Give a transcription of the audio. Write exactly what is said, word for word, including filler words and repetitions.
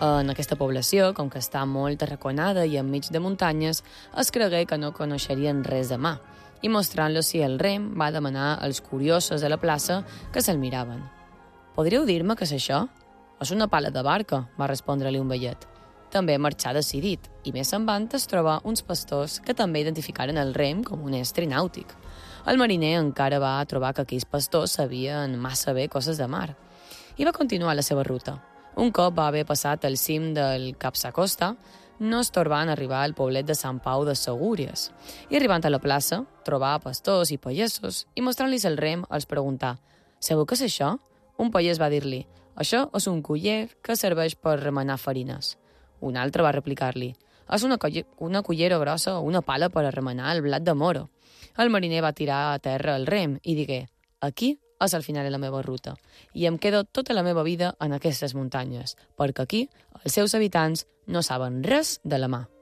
En aquesta població, com que està molt arraconada i enmig de muntanyes, es cregué que no coneixerien res de mà, i mostrant-los el rem va demanar als curiosos de la plaça que se'l miraven. «Podríeu dir-me què és això?» «És una pala de barca», va respondre-li un vellet. També marxà decidit, i més endavant es troba uns pastors que també identificaren el rem com un estri nàutic. El mariner encara va trobar que aquells pastors sabien massa bé coses de mar, i va continuar la seva ruta. Un cop va haver passat el cim del Cap Sacosta, no es torbaven arribar al poblet de Sant Pau de Segúries, i arribant a la plaça, trobar pastors i pagesos, i mostrant-los el rem els preguntà «Sabeu què és això?» Un pagès va dir-li «Això és un culler que serveix per remenar farines». Un altre va replicar-li «És una, colle una cullera grossa o una pala per a remenar el blat de moro». El mariner va tirar a terra el rem i digué «Aquí és el final de la meva ruta i em quedo tota la meva vida en aquestes muntanyes, perquè aquí els seus habitants no saben res de la mà».